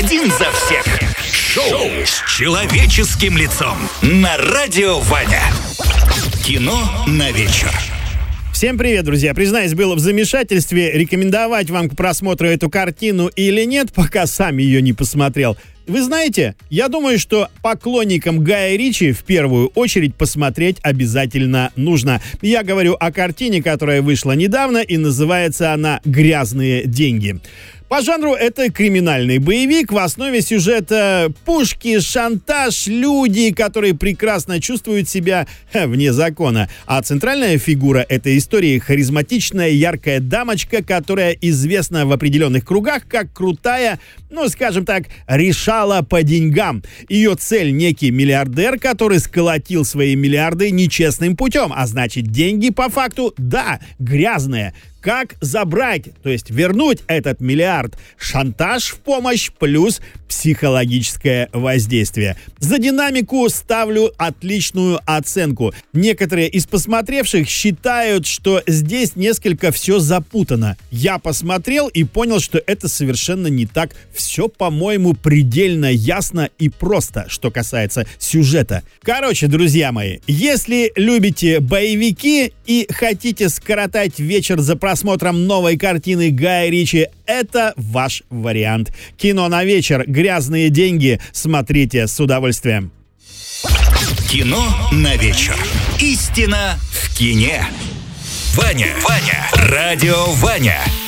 Один за всех. Шоу с человеческим лицом на Радио Ваня. Кино на вечер. Всем привет, друзья. Признаюсь, был в замешательстве, рекомендовать вам к просмотру эту картину или нет, пока сам ее не посмотрел. Вы знаете, я думаю, что поклонникам Гая Ричи в первую очередь посмотреть обязательно нужно. Я говорю о картине, которая вышла недавно, и называется она «Грязные деньги». По жанру это криминальный боевик, в основе сюжета пушки, шантаж, люди, которые прекрасно чувствуют себя вне закона. А центральная фигура этой истории — харизматичная, яркая дамочка, которая известна в определенных кругах как крутая, скажем так, решала по деньгам. Ее цель — некий миллиардер, который сколотил свои миллиарды нечестным путем, а значит, деньги по факту, да, грязные. Как забрать, то есть вернуть этот миллиард? Шантаж в помощь плюс психологическое воздействие. За динамику ставлю отличную оценку. Некоторые из посмотревших считают, что здесь несколько все запутано. Я посмотрел и понял, что это совершенно не так. Все, по-моему, предельно ясно и просто, что касается сюжета. Короче, друзья мои, если любите боевики и хотите скоротать вечер за просмотром новой картины Гая Ричи, это ваш вариант. Кино на вечер, грязные деньги. Смотрите с удовольствием. Кино на вечер. Истина в кине. Ваня. Радио Ваня.